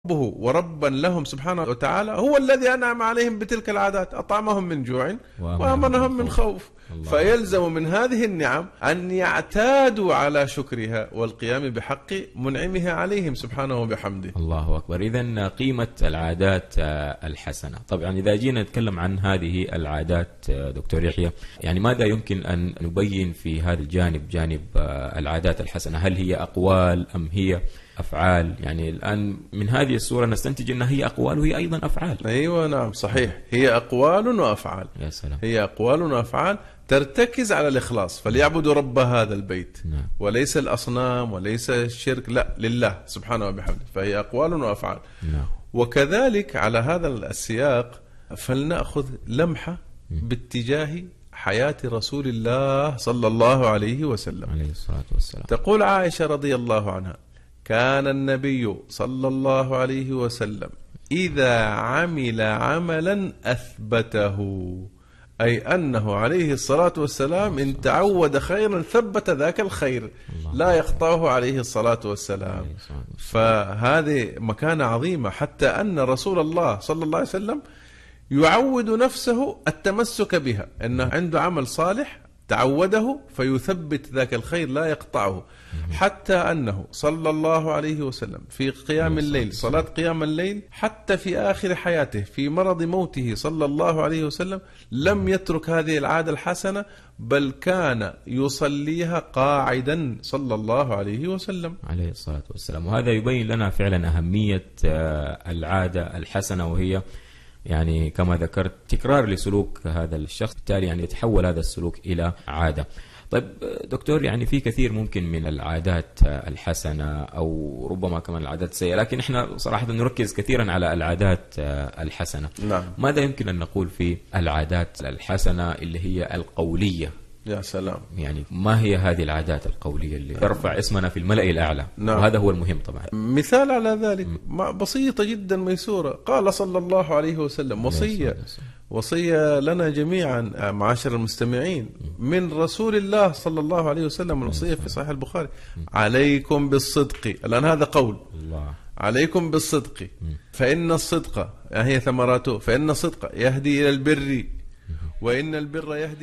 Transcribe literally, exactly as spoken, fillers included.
ربه وربا لهم سبحانه وتعالى هو الذي أنعم عليهم بتلك العادات، أطعمهم من جوع وأمنهم من خوف. فيلزم من هذه النعم أن يعتادوا على شكرها والقيام بحق منعمها عليهم سبحانه وبحمده. الله أكبر. إذن قيمة العادات الحسنة. طبعا إذا جينا نتكلم عن هذه العادات دكتور يحيى، يعني ماذا يمكن أن نبين في هذا الجانب، جانب العادات الحسنة؟ هل هي أقوال أم هي أفعال؟ يعني الآن من هذه الصورة نستنتج أنها هي أقوال وهي أيضا أفعال. أيوة نعم صحيح، هي أقوال وأفعال. يا سلام. هي أقوال وأفعال ترتكز على الإخلاص، فليعبدوا رب هذا البيت. نعم. وليس الأصنام وليس الشرك، لا، لله سبحانه وبحمده. فهي أقوال وأفعال. نعم. وكذلك على هذا السياق فلنأخذ لمحة باتجاه حياة رسول الله صلى الله عليه وسلم عليه الصلاة والسلام. تقول عائشة رضي الله عنها: كان النبي صلى الله عليه وسلم إذا عمل عملا أثبته، أي أنه عليه الصلاة والسلام إن تعود خيرا ثبت ذاك الخير لا يقطعه عليه الصلاة والسلام. فهذه مكانة عظيمة، حتى أن رسول الله صلى الله عليه وسلم يعود نفسه التمسك بها، أنه عنده عمل صالح تعوده فيثبت ذاك الخير لا يقطعه، حتى أنه صلى الله عليه وسلم في قيام الليل، صلاة قيام الليل، حتى في آخر حياته في مرض موته صلى الله عليه وسلم لم يترك هذه العادة الحسنة، بل كان يصليها قاعدا صلى الله عليه وسلم عليه الصلاة والسلام. وهذا يبين لنا فعلا أهمية العادة الحسنة، وهي يعني كما ذكرت تكرار لسلوك هذا الشخص، بالتالي يعني يتحول هذا السلوك إلى عادة. طيب دكتور، يعني في كثير ممكن من العادات الحسنة أو ربما كمان العادات السيئة، لكن احنا صراحة نركز كثيرا على العادات الحسنة. نعم. ماذا يمكن أن نقول في العادات الحسنة اللي هي القولية؟ يا سلام. يعني ما هي هذه العادات القولية اللي ترفع اسمنا في الملأ الأعلى؟ نعم. وهذا هو المهم طبعا. مثال على ذلك بسيطة جدا ميسورة، قال صلى الله عليه وسلم وصية وصية لنا جميعا معاشر المستمعين من رسول الله صلى الله عليه وسلم، الوصية في صحيح البخاري: عليكم بالصدق. الآن هذا قول الله. عليكم بالصدق فإن الصدق هي ثمراته، فإن الصدق يهدي إلى البر وإن البر يهدي